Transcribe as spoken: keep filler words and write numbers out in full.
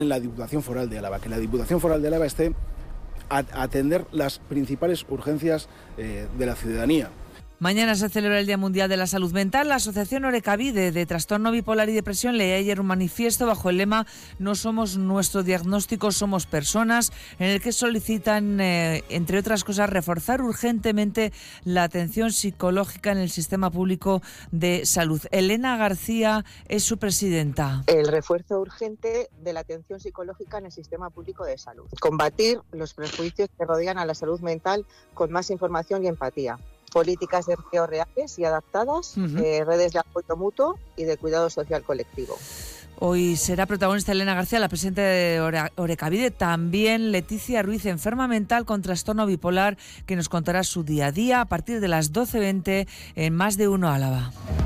en la Diputación Foral de Álava, que la Diputación Foral de Álava esté a atender las principales urgencias eh, de la ciudadanía. Mañana se celebra el Día Mundial de la Salud Mental. La Asociación Orekabide de Trastorno Bipolar y Depresión leía ayer un manifiesto bajo el lema "No somos nuestro diagnóstico, somos personas", en el que solicitan, eh, entre otras cosas, reforzar urgentemente la atención psicológica en el sistema público de salud. Elena García es su presidenta. El refuerzo urgente de la atención psicológica en el sistema público de salud. Combatir los prejuicios que rodean a la salud mental con más información y empatía. Políticas de empleo reales y adaptadas, uh-huh. eh, redes de apoyo mutuo y de cuidado social colectivo. Hoy será protagonista Elena García, la presidenta de Orekabide, también Leticia Ruiz, enferma mental con trastorno bipolar, que nos contará su día a día a partir de las doce veinte en Más de Uno Álava.